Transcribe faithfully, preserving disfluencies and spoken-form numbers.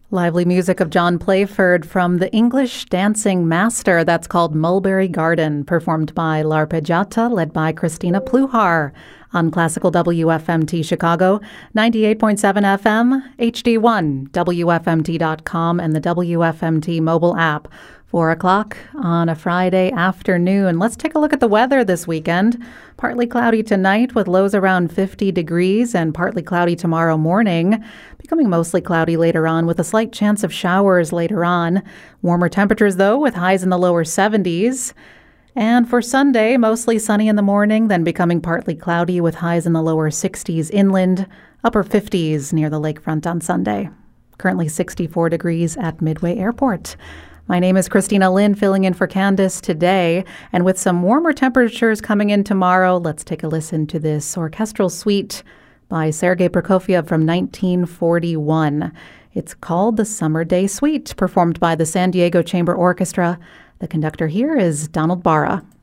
Lively music of John Playford from the English Dancing Master. That's called Mulberry Garden, performed by L'Arpeggiata, led by Christina Pluhar on Classical W F M T Chicago, ninety-eight point seven F M, H D one, W F M T dot com, and the W F M T mobile app. Four o'clock on a Friday afternoon. Let's take a look at the weather this weekend. Partly cloudy tonight with lows around fifty degrees and partly cloudy tomorrow morning. Becoming mostly cloudy later on with a slight chance of showers later on. Warmer temperatures though with highs in the lower seventies. And for Sunday, mostly sunny in the morning, then becoming partly cloudy with highs in the lower sixties inland, upper fifties near the lakefront on Sunday. Currently sixty-four degrees at Midway Airport. My name is Christina Lynn, filling in for Candace today. And with some warmer temperatures coming in tomorrow, let's take a listen to this orchestral suite by Sergei Prokofiev from nineteen forty-one. It's called the Summer Day Suite, performed by the San Diego Chamber Orchestra. The conductor here is Donald Barra.